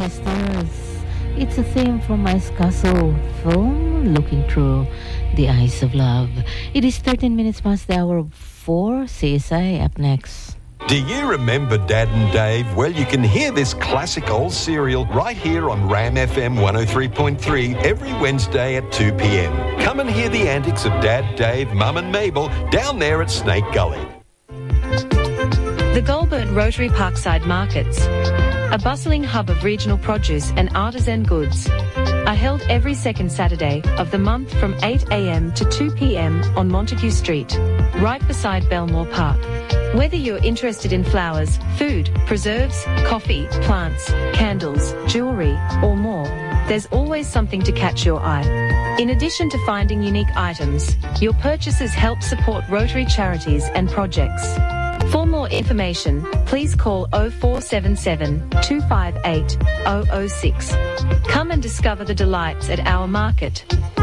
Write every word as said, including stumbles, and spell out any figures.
Winchesters. It's a theme from Ice Castle film, Looking Through the Eyes of Love. It is thirteen minutes past the hour of four. C S I up next. Do you remember Dad and Dave? Well, you can hear this classic old serial right here on Ram F M one oh three point three every Wednesday at two p.m. Come and hear the antics of Dad, Dave, Mum and Mabel down there at Snake Gully. The Goulburn Rotary Parkside Markets, a bustling hub of regional produce and artisan goods, are held every second Saturday of the month from eight a.m. to two p.m. on Montague Street, right beside Belmore Park. Whether you're interested in flowers, food, preserves, coffee, plants, candles, jewellery, or more, there's always something to catch your eye. In addition to finding unique items, your purchases help support Rotary charities and projects. For more information, please call oh four seven seven, two five eight, oh oh six. Come and discover the delights at our market.